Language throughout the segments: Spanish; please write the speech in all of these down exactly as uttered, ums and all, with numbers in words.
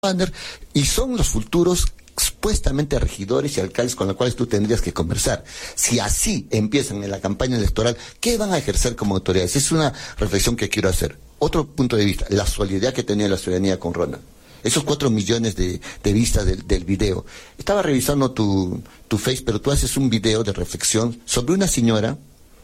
y son los futuros supuestamente regidores y alcaldes con los cuales tú tendrías que conversar. Si así empiezan en la campaña electoral, ¿qué van a ejercer como autoridades? Es una reflexión que quiero hacer. Otro punto de vista, la solidaridad que tenía la ciudadanía con Ronald. Esos cuatro millones de, de vistas del, del video. Estaba revisando tu, tu Face, pero tú haces un video de reflexión sobre una señora,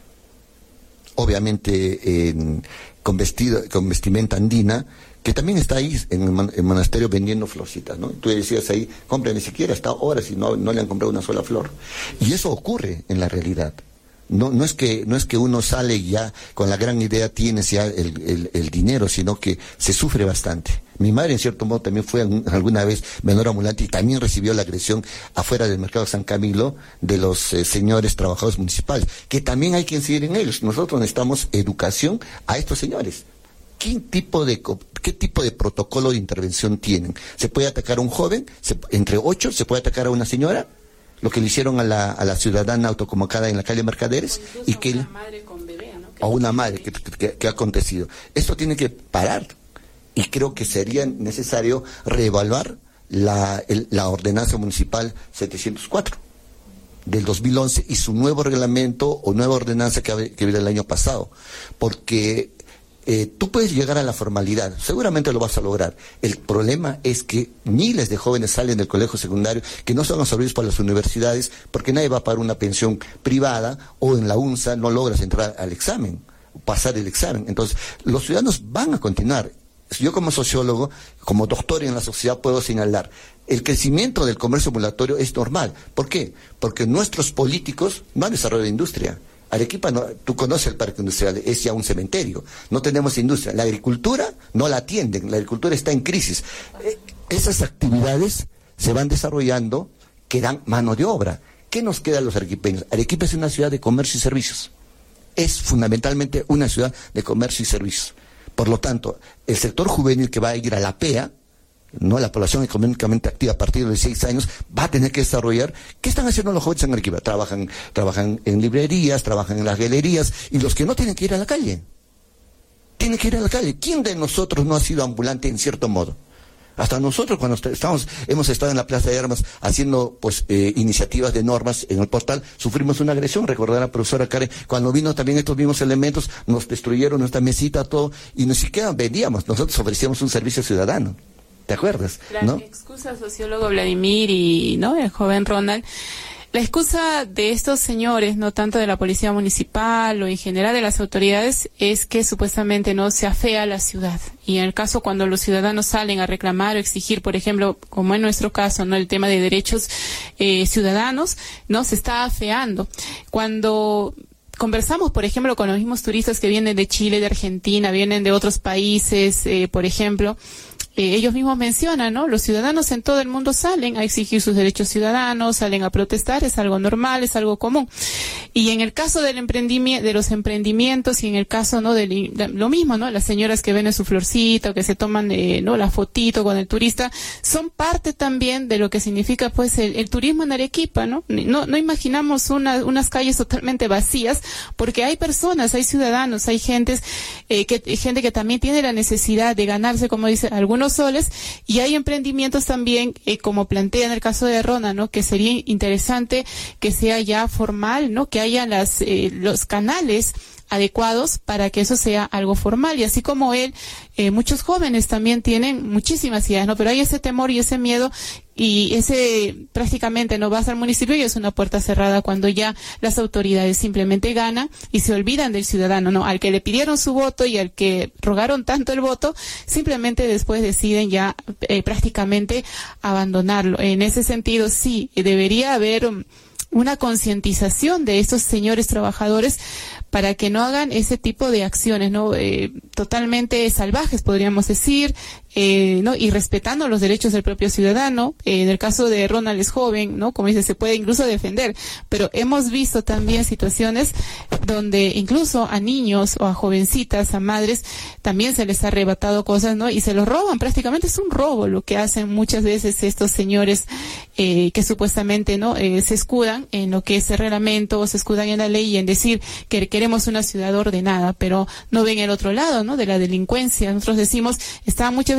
obviamente en, con, vestido, con vestimenta andina, que también está ahí en el, man, el monasterio vendiendo florcitas, ¿no? Tú decías ahí, compra, ni siquiera está horas y no, no le han comprado una sola flor. Y eso ocurre en la realidad. No, no es que, no es que uno sale y ya con la gran idea tienes ya el, el, el dinero, sino que se sufre bastante. Mi madre, en cierto modo, también fue alguna vez menor ambulante y también recibió la agresión afuera del mercado de San Camilo de los eh, señores trabajadores municipales, que también hay que incidir en ellos. Nosotros necesitamos educación a estos señores. ¿Qué tipo de qué tipo de protocolo de intervención tienen? ¿Se puede atacar a un joven? Se, entre ocho, ¿se puede atacar a una señora? Lo que le hicieron a la, a la ciudadana autoconvocada en la calle Mercaderes. Y que, una madre con bebé, ¿no? A una madre que, que, que ha acontecido. Esto tiene que parar. Y creo que sería necesario reevaluar la, el, la ordenanza municipal setecientos cuatro del dos mil once y su nuevo reglamento o nueva ordenanza que, que viene el año pasado. Porque Eh, tú puedes llegar a la formalidad, seguramente lo vas a lograr. El problema es que miles de jóvenes salen del colegio secundario que no son absorbidos por las universidades porque nadie va a pagar una pensión privada, o en la UNSA no logras entrar al examen, pasar el examen. Entonces, los ciudadanos van a continuar. Yo como sociólogo, como doctor en la sociedad, puedo señalar, el crecimiento del comercio ambulatorio es normal. ¿Por qué? Porque nuestros políticos no han desarrollado industria. Arequipa, no, tú conoces el parque industrial, es ya un cementerio, no tenemos industria, la agricultura no la atienden, la agricultura está en crisis. Eh, esas actividades se van desarrollando, que dan mano de obra. ¿Qué nos queda a los arequipeños? Arequipa es una ciudad de comercio y servicios, es fundamentalmente una ciudad de comercio y servicios. Por lo tanto, el sector juvenil que va a ir a la P E A, no, la población económicamente activa a partir de seis años, va a tener que desarrollar. ¿Qué están haciendo los jóvenes en Arequipa? Trabajan, trabajan en librerías, trabajan en las galerías, y los que no tienen que ir a la calle. Tienen que ir a la calle. ¿Quién de nosotros no ha sido ambulante en cierto modo? Hasta nosotros, cuando estamos, hemos estado en la Plaza de Armas haciendo pues eh, iniciativas de normas en el portal, sufrimos una agresión. Recordar a la profesora Karen, cuando vino también estos mismos elementos, nos destruyeron nuestra mesita, todo, y ni siquiera vendíamos, nosotros ofrecíamos un servicio ciudadano. ¿Te acuerdas? La ¿no? excusa sociólogo Vladimir y no el joven Ronald, la excusa de estos señores, no tanto de la policía municipal o en general de las autoridades, es que supuestamente no se afea la ciudad. Y en el caso cuando los ciudadanos salen a reclamar o exigir, por ejemplo, como en nuestro caso, no el tema de derechos eh, ciudadanos, no se está afeando. Cuando conversamos, por ejemplo, con los mismos turistas que vienen de Chile, de Argentina, vienen de otros países, eh, por ejemplo, Eh, ellos mismos mencionan, ¿no? Los ciudadanos en todo el mundo salen a exigir sus derechos ciudadanos, salen a protestar, es algo normal, es algo común. Y en el caso del emprendimiento, de los emprendimientos, y en el caso, ¿no? De, de lo mismo, ¿no? Las señoras que venden su florcita o que se toman, eh, ¿no? La fotito con el turista, son parte también de lo que significa, pues, el, el turismo en Arequipa, ¿no? No, no imaginamos una, unas calles totalmente vacías, porque hay personas, hay ciudadanos, hay gentes, eh, que, gente que también tiene la necesidad de ganarse, como dice, algunos soles, y hay emprendimientos también, eh, como plantea en el caso de Rona, ¿no? Que sería interesante que sea ya formal, ¿no? Que haya las, eh, los canales adecuados para que eso sea algo formal. Y así como él, eh, muchos jóvenes también tienen muchísimas ideas, ¿no? Pero hay ese temor y ese miedo, y ese prácticamente no vas al municipio y es una puerta cerrada cuando ya las autoridades simplemente ganan y se olvidan del ciudadano, ¿no? Al que le pidieron su voto y al que rogaron tanto el voto, simplemente después deciden ya eh, prácticamente abandonarlo. En ese sentido, sí, debería haber um, una concientización de estos señores trabajadores para que no hagan ese tipo de acciones, ¿no? Eh, totalmente salvajes, podríamos decir, eh, ¿no? Y respetando los derechos del propio ciudadano. Eh, en el caso de Ronald es joven, ¿no? Como dice, se puede incluso defender, pero hemos visto también situaciones donde incluso a niños o a jovencitas, a madres, también se les ha arrebatado cosas, ¿no? Y se los roban, prácticamente es un robo lo que hacen muchas veces estos señores eh, que supuestamente, ¿no? Eh, se escudan en lo que es el reglamento, o se escudan en la ley y en decir que queremos una ciudad ordenada, pero no ven el otro lado, ¿no? De la delincuencia. Nosotros decimos, está muchas veces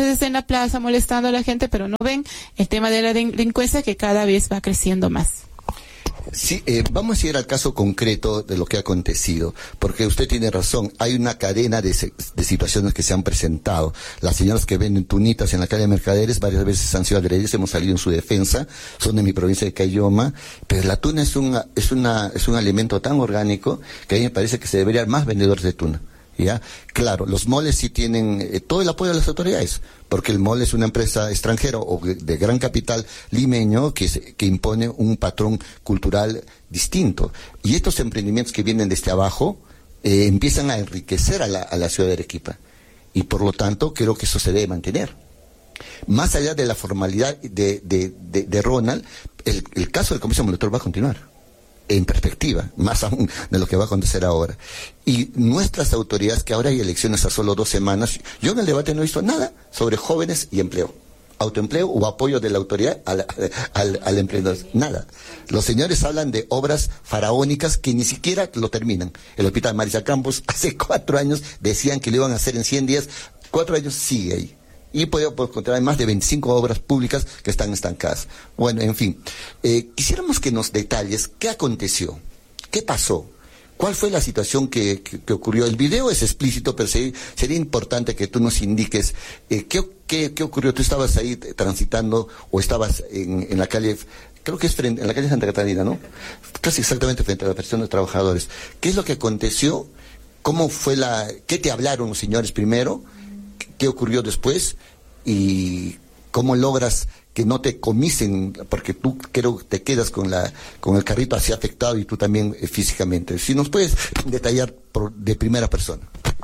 está en la plaza molestando a la gente, pero no ven el tema de la delincuencia que cada vez va creciendo más. Sí, eh, vamos a ir al caso concreto de lo que ha acontecido, porque usted tiene razón, hay una cadena de, de situaciones que se han presentado. Las señoras que venden tunitas en la calle de Mercaderes varias veces han sido agredidas, hemos salido en su defensa, son de mi provincia de Caylloma, pero la tuna es, una, es, una, es un alimento tan orgánico que a mí me parece que se deberían más vendedores de tuna. ¿Ya? Claro, los moles sí tienen eh, todo el apoyo de las autoridades, porque el mole es una empresa extranjera o de gran capital limeño que, se, que impone un patrón cultural distinto. Y estos emprendimientos que vienen desde abajo eh, empiezan a enriquecer a la, a la ciudad de Arequipa. Y por lo tanto, creo que eso se debe mantener. Más allá de la formalidad de, de, de, de Ronald, el, el caso del comercio moletor va a continuar. En perspectiva, más aún de lo que va a acontecer ahora. Y nuestras autoridades, que ahora hay elecciones a solo dos semanas, yo en el debate no he visto nada sobre jóvenes y empleo, autoempleo o apoyo de la autoridad al, al, al emprendedor, nada. Los señores hablan de obras faraónicas que ni siquiera lo terminan. El hospital Marisa Campos, hace cuatro años decían que lo iban a hacer en cien días, cuatro años sigue ahí. Y podemos encontrar más de veinticinco obras públicas que están estancadas. Bueno, en fin, eh, quisiéramos que nos detalles qué aconteció, qué pasó, cuál fue la situación que, que, que ocurrió. El video es explícito, pero sería, sería importante que tú nos indiques eh, qué, qué, qué ocurrió. Tú estabas ahí transitando o estabas en, en la calle, creo que es frente, en la calle Santa Catalina, ¿no? Casi exactamente frente a la persona de trabajadores. ¿Qué es lo que aconteció? ¿Cómo fue la, qué te hablaron los señores primero? ¿Qué ocurrió después? Y cómo logras que no te comisen, porque tú creo que te quedas con la con el carrito así afectado y tú también eh, físicamente. Si nos puedes detallar por, de primera persona.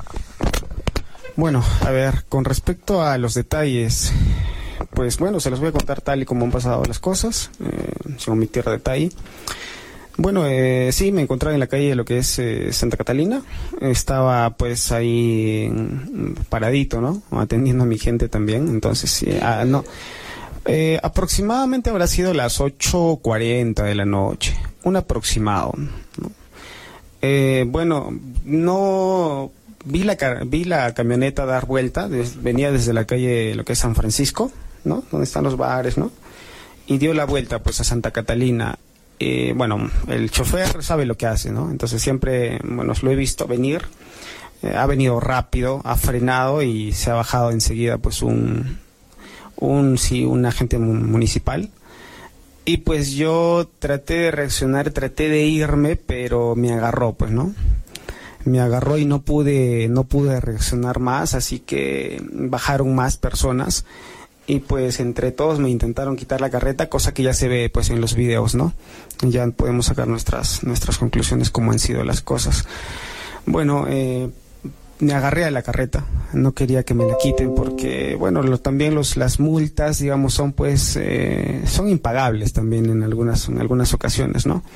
Bueno, a ver, con respecto a los detalles, pues bueno, se los voy a contar tal y como han pasado las cosas, eh, sin omitir detalle. Bueno, eh, sí, me encontraba en la calle de lo que es eh, Santa Catalina. Estaba pues ahí paradito, ¿no? Atendiendo a mi gente también. Entonces, sí, ah, no. Eh, aproximadamente habrá sido las ocho cuarenta de la noche. Un aproximado, ¿no? Eh, bueno, no vi la vi la camioneta dar vuelta. Des, venía desde la calle de lo que es San Francisco, ¿no? Donde están los bares, ¿no? Y dio la vuelta pues a Santa Catalina. Eh, bueno, el chofer sabe lo que hace, ¿no? Entonces siempre, bueno, lo he visto venir, eh, ha venido rápido, ha frenado y se ha bajado enseguida pues un, un, sí, un agente municipal. Y pues yo traté de reaccionar, traté de irme, pero me agarró, pues, ¿no? Me agarró y no pude, no pude reaccionar más, así que bajaron más personas. Y pues entre todos me intentaron quitar la carreta, cosa que ya se ve pues en los videos, ¿no? Ya podemos sacar nuestras nuestras conclusiones cómo han sido las cosas. Bueno, eh, me agarré a la carreta, no quería que me la quiten porque, bueno, lo, también los las multas, digamos, son pues eh, son impagables también en algunas en algunas ocasiones, ¿no?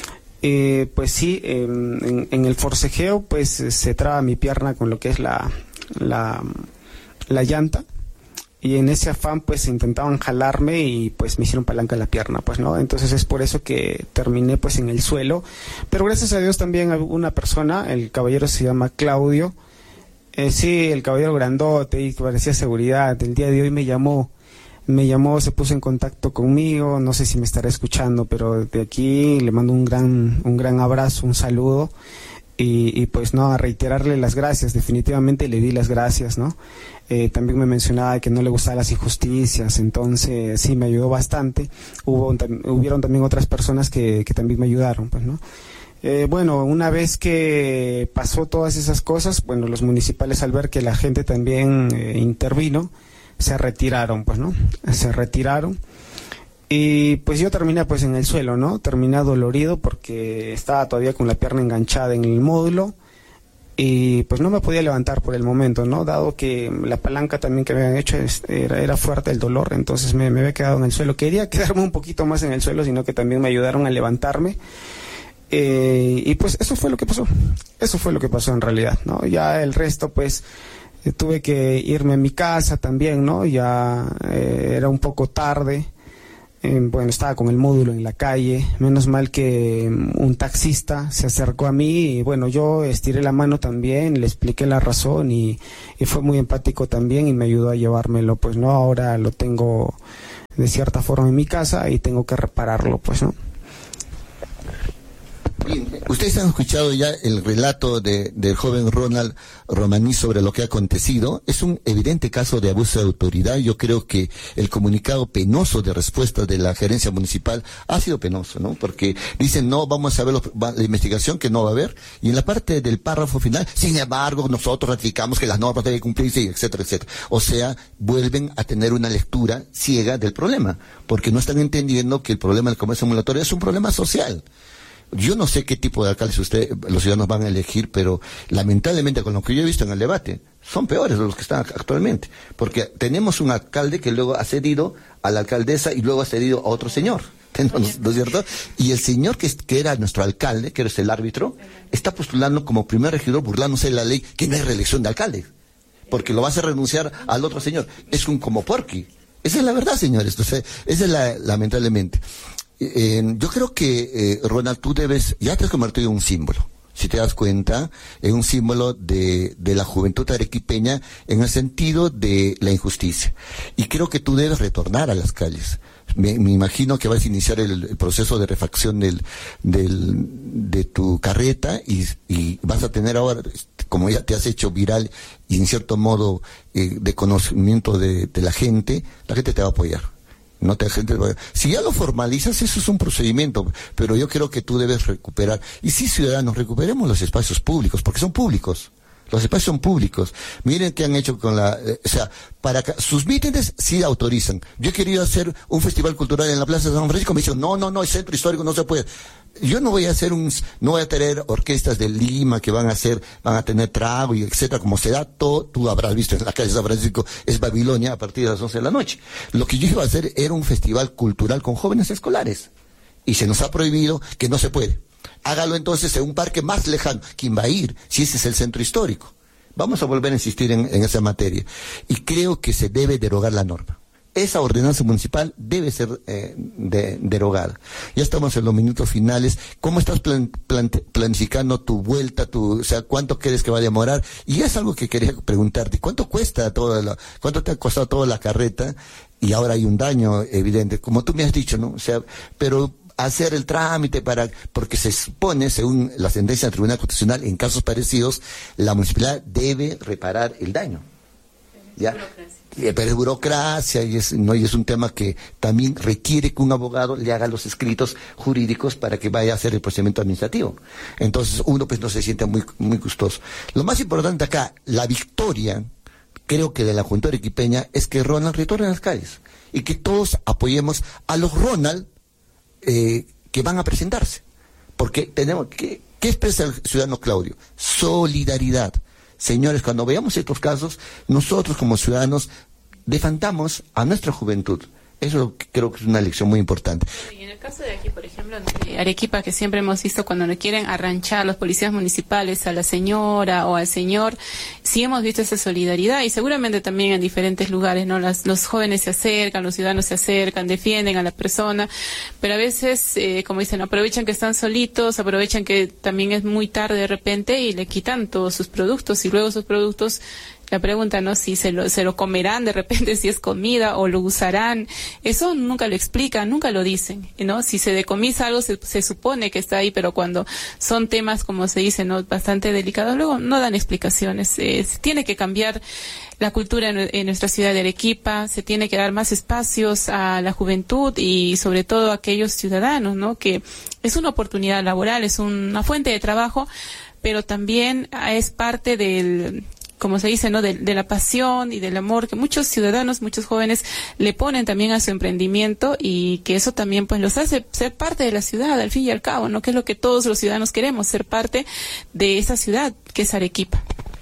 Eh, pues sí, eh, en, en el forcejeo pues se traba mi pierna con lo que es la la, la llanta. Y en ese afán pues intentaban jalarme y pues me hicieron palanca en la pierna, pues, ¿no? Entonces es por eso que terminé pues en el suelo. Pero gracias a Dios también una persona, el caballero se llama Claudio, eh, sí, el caballero grandote y que parecía seguridad, el día de hoy me llamó, me llamó, se puso en contacto conmigo, no sé si me estará escuchando, pero de aquí le mando un gran, un gran abrazo, un saludo. Y, y pues no, a reiterarle las gracias, definitivamente le di las gracias, ¿no? Eh, también me mencionaba que no le gustaban las injusticias, entonces sí me ayudó bastante. Hubo tam, hubieron también otras personas que, que también me ayudaron, pues, ¿no? Eh, bueno, una vez que pasó todas esas cosas, bueno, los municipales al ver que la gente también eh, intervino, se retiraron, pues, ¿no? Se retiraron. Y pues yo terminé pues en el suelo, ¿no? Terminé dolorido porque estaba todavía con la pierna enganchada en el módulo y pues no me podía levantar por el momento, ¿no? Dado que la palanca también que me habían hecho era, era fuerte el dolor, entonces me, me había quedado en el suelo. Quería quedarme un poquito más en el suelo, sino que también me ayudaron a levantarme. Eh, y pues eso fue lo que pasó, eso fue lo que pasó en realidad, ¿no? Ya el resto pues eh, tuve que irme a mi casa también, ¿no? Ya eh, era un poco tarde. Eh, bueno, estaba con el módulo en la calle, menos mal que un taxista se acercó a mí y bueno, yo estiré la mano también, le expliqué la razón y, y fue muy empático también y me ayudó a llevármelo, pues no, ahora lo tengo de cierta forma en mi casa y tengo que repararlo, pues no. Bien, ustedes han escuchado ya el relato de, del joven Ronald Romaní sobre lo que ha acontecido. Es un evidente caso de abuso de autoridad. Yo creo que el comunicado penoso de respuesta de la gerencia municipal ha sido penoso, ¿no? Porque dicen, no, vamos a ver los, la investigación que no va a haber. Y en la parte del párrafo final, sin embargo, nosotros ratificamos que las normas deben cumplirse, etcétera, etcétera. O sea, vuelven a tener una lectura ciega del problema, porque no están entendiendo que el problema del comercio ambulatorio es un problema social. Yo no sé qué tipo de alcaldes usted, los ciudadanos van a elegir, pero lamentablemente con lo que yo he visto en el debate, son peores de los que están actualmente. Porque tenemos un alcalde que luego ha cedido a la alcaldesa y luego ha cedido a otro señor, ¿no, ¿no es cierto? Y el señor que, que era nuestro alcalde, que era el árbitro, está postulando como primer regidor burlándose de la ley que no hay reelección de alcalde, porque lo va a hacer renunciar al otro señor. Es un como porqui. Esa es la verdad, señores. Entonces, esa es la, lamentablemente. Eh, yo creo que, eh, Ronald, tú debes, ya te has convertido en un símbolo, si te das cuenta, en un símbolo de, de la juventud arequipeña en el sentido de la injusticia. Y creo que tú debes retornar a las calles. Me, me imagino que vas a iniciar el, el proceso de refacción del, del, de tu carreta y, y vas a tener ahora, como ya te has hecho viral y en cierto modo eh, de conocimiento de, de la gente, la gente te va a apoyar. No te gente, si ya lo formalizas, eso es un procedimiento, pero yo creo que tú debes recuperar, y sí, ciudadanos, recuperemos los espacios públicos, porque son públicos, los espacios son públicos. Miren qué han hecho con la, eh, o sea, para que, sus mítines sí autorizan. Yo he querido hacer un festival cultural en la Plaza de San Francisco, me dicen, no, no, no, el centro histórico no se puede. Yo no voy a hacer un, no voy a tener orquestas de Lima que van a hacer, van a tener trago y etcétera, como se da todo, tú habrás visto en la calle de San Francisco, es Babilonia a partir de las once de la noche. Lo que yo iba a hacer era un festival cultural con jóvenes escolares. Y se nos ha prohibido que no se puede. Hágalo entonces en un parque más lejano. ¿Quién va a ir? Si ese es el centro histórico. Vamos a volver a insistir en, en esa materia. Y creo que se debe derogar la norma. Esa ordenanza municipal debe ser eh, de, derogada. Ya estamos en los minutos finales. ¿Cómo estás plan, plan, planificando tu vuelta? Tu, o sea, ¿cuánto crees que va a demorar? Y es algo que quería preguntarte. ¿Cuánto cuesta toda la, cuánto te ha costado toda la carreta? Y ahora hay un daño evidente, como tú me has dicho, ¿no? O sea, pero hacer el trámite para, porque se supone, según la sentencia del Tribunal Constitucional, en casos parecidos, la municipalidad debe reparar el daño. ¿Ya? Pero es burocracia y es, no, y es un tema que también requiere que un abogado le haga los escritos jurídicos para que vaya a hacer el procedimiento administrativo. Entonces uno pues no se siente muy, muy gustoso. Lo más importante acá, la victoria, creo que de la Juventud Arequipeña, es que Ronald retorne a las calles y que todos apoyemos a los Ronald eh, que van a presentarse. Porque tenemos que, ¿qué expresa el ciudadano Claudio? Solidaridad. Señores, cuando veamos estos casos, nosotros como ciudadanos defendamos a nuestra juventud. Eso creo que es una lección muy importante. Y en el caso de aquí, por ejemplo, de Arequipa, que siempre hemos visto cuando nos quieren arranchar los policías municipales a la señora o al señor, sí hemos visto esa solidaridad y seguramente también en diferentes lugares, ¿no? Las, los jóvenes se acercan, los ciudadanos se acercan, defienden a la persona, pero a veces, eh, como dicen, aprovechan que están solitos, aprovechan que también es muy tarde de repente y le quitan todos sus productos y luego sus productos. La pregunta, ¿no? Si se lo, se lo comerán de repente, si es comida o lo usarán. Eso nunca lo explican, nunca lo dicen, ¿no? Si se decomisa algo, se, se supone que está ahí, pero cuando son temas, como se dice, ¿no? Bastante delicados, luego no dan explicaciones. Eh, se tiene que cambiar la cultura en, en nuestra ciudad de Arequipa, se tiene que dar más espacios a la juventud y sobre todo a aquellos ciudadanos, ¿no? Que es una oportunidad laboral, es una fuente de trabajo, pero también es parte del, como se dice, ¿no? De, de la pasión y del amor que muchos ciudadanos, muchos jóvenes le ponen también a su emprendimiento y que eso también pues los hace ser parte de la ciudad, al fin y al cabo, ¿no? Que es lo que todos los ciudadanos queremos, ser parte de esa ciudad que es Arequipa.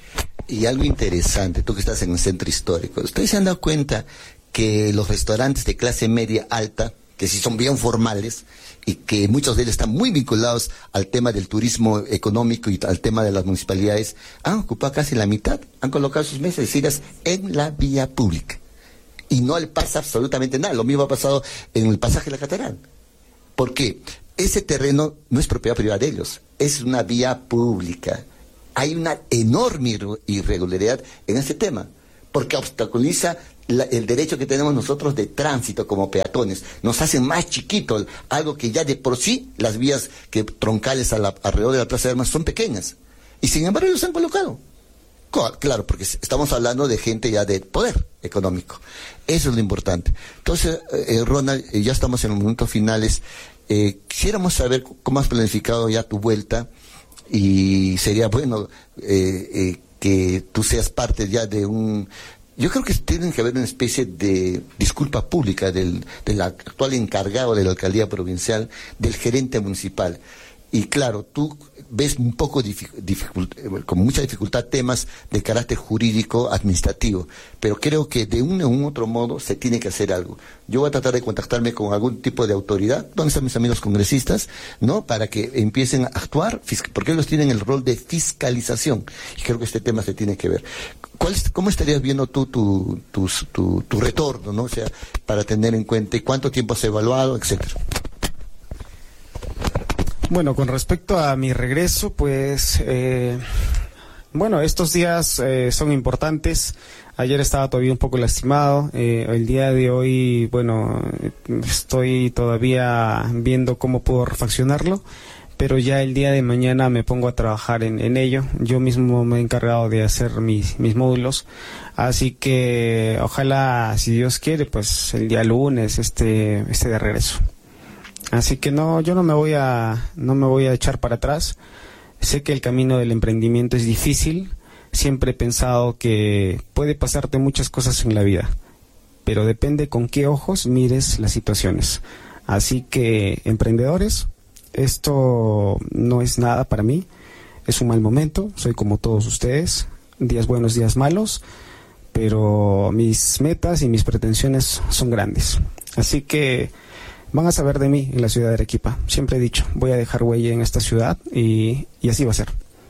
Y algo interesante, tú que estás en el centro histórico, ¿ustedes se han dado cuenta que los restaurantes de clase media alta, que sí son bien formales, y que muchos de ellos están muy vinculados al tema del turismo económico y al tema de las municipalidades, han ocupado casi la mitad, han colocado sus mesas y sillas en la vía pública? y no le pasa absolutamente nada. Lo mismo ha pasado en el pasaje de la catedral. ¿Por qué? Ese terreno no es propiedad privada de ellos, es una vía pública. Hay una enorme irregularidad en ese tema, porque obstaculiza la, el derecho que tenemos nosotros de tránsito como peatones. Nos hacen más chiquitos, algo que ya de por sí las vías que troncales a la, alrededor de la Plaza de Armas son pequeñas. Y sin embargo ellos se han colocado. Claro, porque estamos hablando de gente ya de poder económico. Eso es lo importante. Entonces, eh, Ronald, eh, ya estamos en los minutos finales. Eh, quisiéramos saber cómo has planificado ya tu vuelta, y sería bueno eh, eh, que tú seas parte ya de un... Yo creo que tiene que haber una especie de disculpa pública del, del actual encargado de la alcaldía provincial, del gerente municipal. Y claro, tú ves un poco dificult- con mucha dificultad temas de carácter jurídico, administrativo, pero creo que de un u otro modo se tiene que hacer algo. Yo voy a tratar de contactarme con algún tipo de autoridad, ¿dónde están mis amigos congresistas?, ¿no?, para que empiecen a actuar, porque ellos tienen el rol de fiscalización, y creo que este tema se tiene que ver. ¿Cuál, ¿Cómo estarías viendo tú tu, tu, tu, tu retorno, ¿no?, o sea, para tener en cuenta, y cuánto tiempo has evaluado, etcétera? Bueno, con respecto a mi regreso, pues, eh, bueno, estos días eh, son importantes. Ayer estaba todavía un poco lastimado. Eh, el día de hoy, bueno, estoy todavía viendo cómo puedo refaccionarlo, pero ya el día de mañana me pongo a trabajar en, en ello. Yo mismo me he encargado de hacer mis, mis módulos. Así que ojalá, si Dios quiere, pues el día lunes esté, esté de regreso. Así que no, yo no me voy a, no me voy a echar para atrás. Sé que el camino del emprendimiento es difícil. Siempre he pensado que puede pasarte muchas cosas en la vida, pero depende con qué ojos mires las situaciones. Así que, emprendedores, esto no es nada para mí. Es un mal momento. Soy como todos ustedes. Días buenos, días malos. Pero mis metas y mis pretensiones son grandes. Así que van a saber de mí en la ciudad de Arequipa. Siempre he dicho, voy a dejar huella en esta ciudad y, y así va a ser.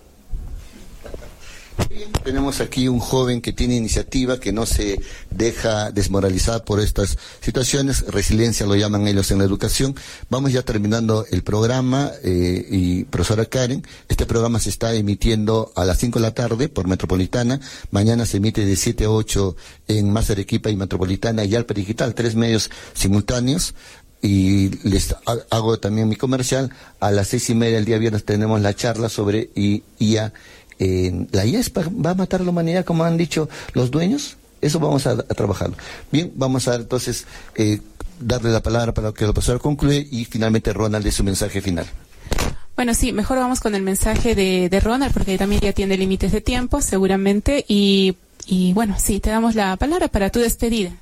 Bien, tenemos aquí un joven que tiene iniciativa, que no se deja desmoralizar por estas situaciones. Resiliencia lo llaman ellos en la educación. Vamos ya terminando el programa, eh, y profesora Karen, este programa se está emitiendo a las cinco de la tarde por Metropolitana. Mañana se emite de siete a ocho en Más Arequipa y Metropolitana y Alpa Digital, tres medios simultáneos. Y les hago también mi comercial. A las seis y media el día viernes tenemos la charla sobre I A. Eh, ¿La I A va a matar a la humanidad, como han dicho los dueños? Eso vamos a, a trabajarlo. Bien, vamos a entonces eh, darle la palabra para que el profesor concluya, y finalmente Ronald dé su mensaje final. Bueno, sí, mejor vamos con el mensaje de, de Ronald, porque también ya tiene límites de tiempo, seguramente. Y, y bueno, sí, te damos la palabra para tu despedida.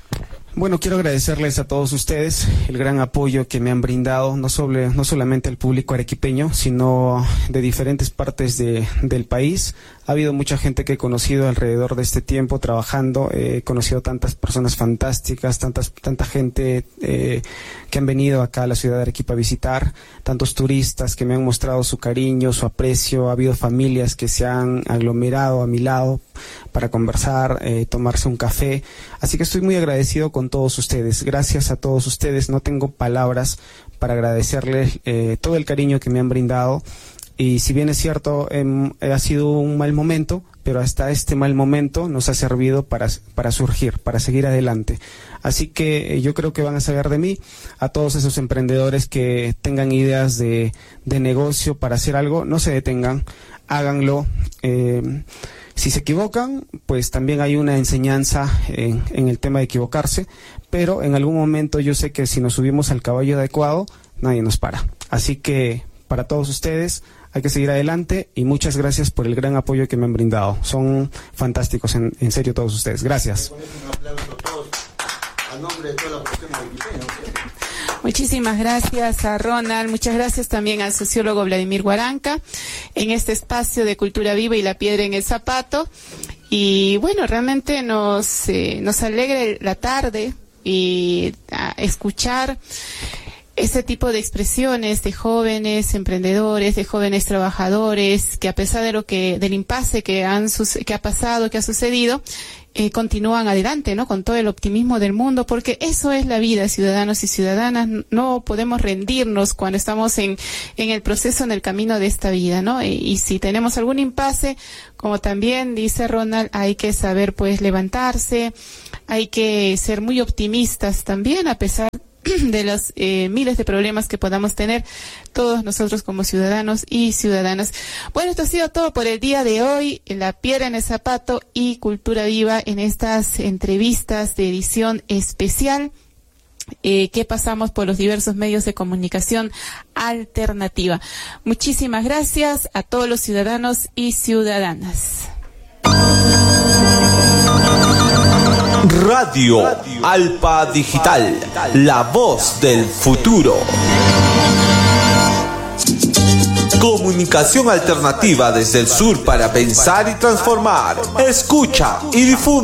Bueno, quiero agradecerles a todos ustedes el gran apoyo que me han brindado, no, sobre, no solamente al público arequipeño, sino de diferentes partes de, del país. Ha habido mucha gente que he conocido alrededor de este tiempo trabajando. Eh, he conocido tantas personas fantásticas, tantas, tanta gente eh, que han venido acá a la ciudad de Arequipa a visitar, tantos turistas que me han mostrado su cariño, su aprecio. Ha habido familias que se han aglomerado a mi lado para conversar, eh, tomarse un café. Así que estoy muy agradecido con todos ustedes. Gracias a todos ustedes. No tengo palabras para agradecerles eh, todo el cariño que me han brindado. Y si bien es cierto, eh, ha sido un mal momento, pero hasta este mal momento nos ha servido para, para surgir, para seguir adelante. Así que eh, yo creo que van a saber de mí. A todos esos emprendedores que tengan ideas de, de negocio para hacer algo, no se detengan, háganlo. Eh, Si se equivocan, pues también hay una enseñanza en, en el tema de equivocarse, pero en algún momento yo sé que si nos subimos al caballo adecuado, nadie nos para. Así que para todos ustedes hay que seguir adelante, y muchas gracias por el gran apoyo que me han brindado. Son fantásticos, en, en serio, todos ustedes. Gracias. Un aplauso a todos, a nombre de toda la población arequipeña. Muchísimas gracias a Ronald, muchas gracias también al sociólogo Vladimir Guaranca en este espacio de Cultura Viva y la Piedra en el Zapato. Y bueno, realmente nos, eh, nos alegra la tarde y a escuchar ese tipo de expresiones de jóvenes emprendedores, de jóvenes trabajadores, que a pesar de lo que, del impasse que han, que ha pasado, que ha sucedido, Eh, continúan adelante, ¿no? Con todo el optimismo del mundo, porque eso es la vida, ciudadanos y ciudadanas. No podemos rendirnos cuando estamos en, en el proceso, en el camino de esta vida, ¿no? Y, y si tenemos algún impasse, como también dice Ronald, hay que saber, pues, levantarse, hay que ser muy optimistas también, a pesar de los eh, miles de problemas que podamos tener todos nosotros como ciudadanos y ciudadanas. Bueno, esto ha sido todo por el día de hoy, La Piedra en el Zapato y Cultura Viva, en estas entrevistas de edición especial eh, que pasamos por los diversos medios de comunicación alternativa. Muchísimas gracias a todos los ciudadanos y ciudadanas. Radio Alpa Digital, la voz del futuro. Comunicación alternativa desde el sur para pensar y transformar. Escucha y difunde.